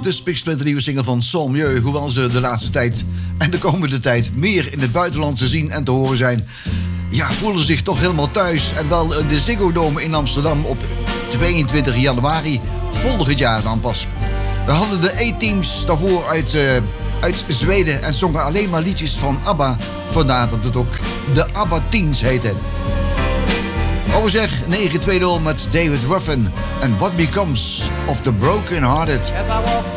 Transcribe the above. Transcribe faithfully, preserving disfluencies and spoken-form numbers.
De spiksplinternieuwe single van Sans Mieux. Hoewel ze de laatste tijd en de komende tijd meer in het buitenland te zien en te horen zijn, ja, voelen zich toch helemaal thuis. En wel in de Ziggo Dome in Amsterdam op tweeëntwintig januari volgend jaar dan pas. We hadden de A-teams daarvoor uit, uh, uit Zweden en zongen alleen maar liedjes van ABBA. Vandaar dat het ook de ABBA-teens heette. Oh zeg, negen twee nul met David Ruffin. En What Becomes of the Broken Hearted.